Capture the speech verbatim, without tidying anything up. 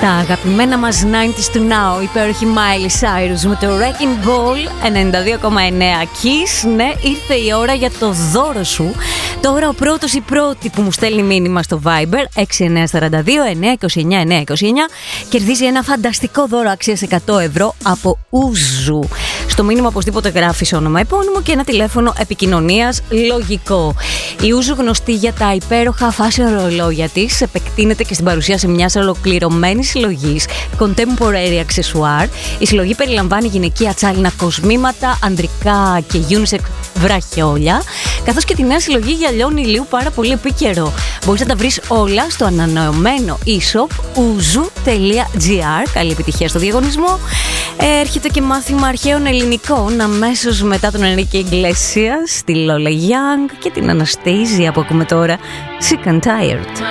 Τα αγαπημένα μας ενενήντα του Now, υπέροχη Miley Cyrus με το Wrecking Ball ενενήντα δύο κόμμα εννέα Kiss. Ναι, ήρθε η ώρα για το δώρο σου. Τώρα ο πρώτος ή πρώτη που μου στέλνει μήνυμα στο Viber έξι εννιά τέσσερα δύο εννιά δύο εννιά εννιά δύο εννιά κερδίζει ένα φανταστικό δώρο αξίας εκατό ευρώ από Ούζου. Στο μήνυμα οπωσδήποτε γράφεις όνομα, επώνυμο και ένα τηλέφωνο επικοινωνίας λογικό. Η Ούζου, γνωστή για τα υπέροχα fashion ρολόγια της, επεκτείνεται και στην παρουσίαση μιας ολοκληρωμένης συλλογής contemporary accessoire. Η συλλογή περιλαμβάνει γυναικεία τσάλινα κοσμήματα, ανδρικά και unisex βραχιόλια, καθώς και τη νέα συλλογή γυαλιών ηλίου πάρα πολύ επίκαιρο. Μπορείς να τα βρεις όλα στο ανανεωμένο e-shop ouzu τελεία gr. Καλή επιτυχία στο διαγωνισμό. Έρχεται και μάθημα αρχαίων ελληνικών αμέσως μετά τον Ενρίκε Ιγκλέσιας, τη Lola Young και την Αναστέιζια που ακούμε τώρα, Sick and Tired.